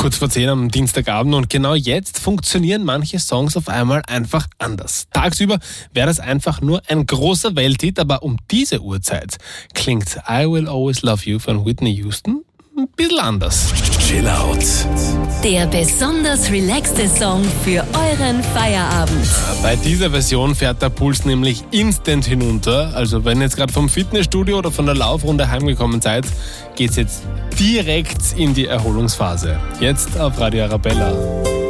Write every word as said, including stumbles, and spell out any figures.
Kurz vor zehn am Dienstagabend und genau jetzt funktionieren manche Songs auf einmal einfach anders. Tagsüber wäre das einfach nur ein großer Welthit, aber um diese Uhrzeit klingt I Will Always Love You von Whitney Houston ein bisschen anders. Chill out. Der besonders relaxte Song für euren Feierabend. Bei dieser Version fährt der Puls nämlich instant hinunter. Also wenn ihr jetzt gerade vom Fitnessstudio oder von der Laufrunde heimgekommen seid, geht's jetzt direkt in die Erholungsphase. Jetzt auf Radio Arabella.